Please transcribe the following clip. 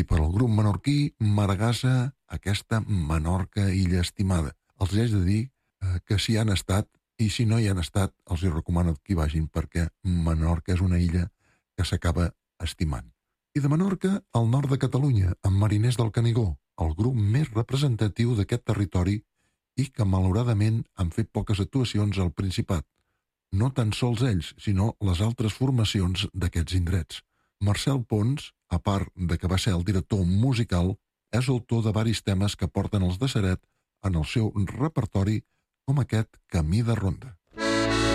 I per al grup menorquí, Maragassa, aquesta Menorca, illa estimada. Els haig de dir que si hi han estat, i si no hi han estat, els hi recomano que hi vagin, perquè Menorca és una illa que s'acaba estimant. I de Menorca, al nord de Catalunya, amb Mariners del Canigó, el grup més representatiu d'aquest territori i que malauradament han fet poques actuacions al Principat. No tan sols ells, sinó les altres formacions d'aquests indrets. Marcel Pons, a part de que va ser el director musical, és autor de varis temes que porten els de Ceret en el seu repertori, com aquest Camí de Ronda.